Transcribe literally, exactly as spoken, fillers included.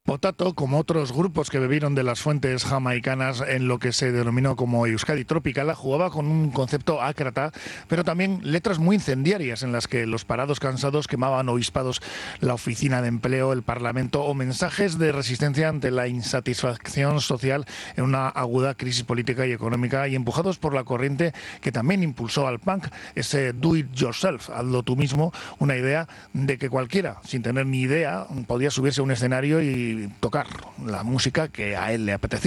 Potato, como otros grupos que bebieron de las fuentes jamaicanas en lo que se denominó como Euskadi Tropical, jugaba con un concepto ácrata, pero también letras muy incendiarias en las que los parados cansados quemaban obispos, la oficina de empleo, el parlamento o mensajes de resistencia ante la insatisfacción social en una aguda crisis política y económica, y empujados por la corriente que también impulsó al punk, ese do it yourself, hazlo tú mismo, una idea de que cualquiera, sin tener ni idea, podía subirse a un escenario y tocar la música que a él le apetecía.